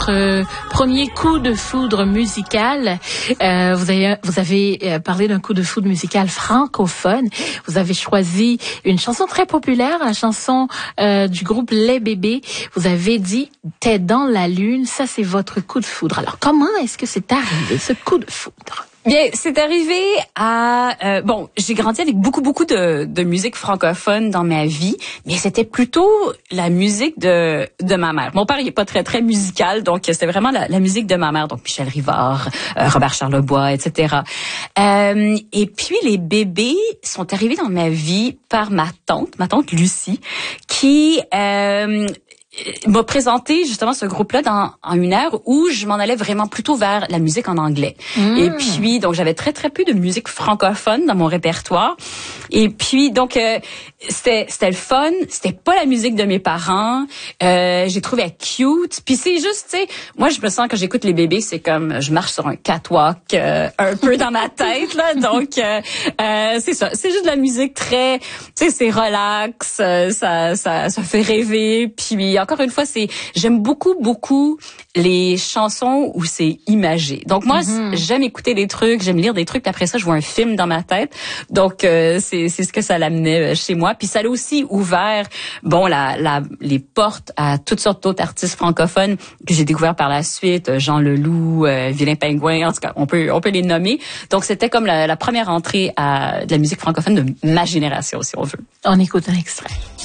votre premier coup de foudre musical. Vous avez parlé d'un coup de foudre musical francophone. Vous avez choisi une chanson très populaire, la chanson du groupe Les Bébés. Vous avez dit « T'es dans la lune », ça c'est votre coup de foudre. Alors comment est-ce que c'est arrivé, ce coup de foudre? Bien, c'est arrivé à... j'ai grandi avec beaucoup de musique francophone dans ma vie, mais c'était plutôt la musique de ma mère. Mon père, il est pas très musical, donc c'était vraiment la musique de ma mère, donc Michel Rivard, Robert Charlebois, etc. Et puis, les Bébés sont arrivés dans ma vie par ma tante Lucie, qui... m'a présenté justement ce groupe-là en une heure où je m'en allais vraiment plutôt vers la musique en anglais. Et puis, donc, j'avais très peu de musique francophone dans mon répertoire. Et puis, donc, c'était le fun. C'était pas la musique de mes parents. J'ai trouvé elle cute. Puis c'est juste, tu sais, moi, je me sens quand j'écoute Les Bébés, c'est comme je marche sur un catwalk un peu dans ma tête, là. Donc, c'est ça. C'est juste de la musique très, tu sais, c'est relax. Ça fait rêver. Puis, encore une fois, j'aime beaucoup les chansons où c'est imagé. Donc moi, j'aime écouter des trucs, j'aime lire des trucs, puis après ça, je vois un film dans ma tête. Donc c'est ce que ça l'amenait chez moi. Puis ça l'a aussi ouvert, les portes à toutes sortes d'autres artistes francophones que j'ai découvert par la suite, Jean Leloup, Vilain Pingouin, en tout cas, on peut les nommer. Donc c'était comme la première entrée à de la musique francophone de ma génération, si on veut. On écoute un extrait.